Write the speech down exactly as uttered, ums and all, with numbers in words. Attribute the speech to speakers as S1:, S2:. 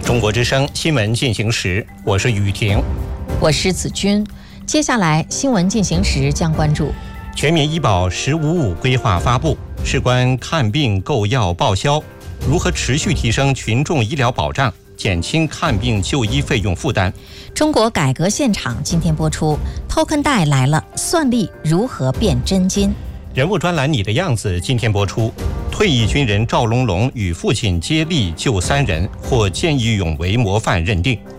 S1: 中国之声新闻进行时，我是雨婷，
S2: 我是子君。接下来新闻进行时将关注
S1: 全民医保“十五五”规划发布，事关看病购药报销，如何持续提升群众医疗保障，减轻看病就医费用负担。
S2: 中国改革现场今天播出 ，Token 贷来了，算力如何变真金？
S1: 人物专栏你的样子今天播出，退役军人赵龙龙与父亲接力救三人，获见义勇为模范认定。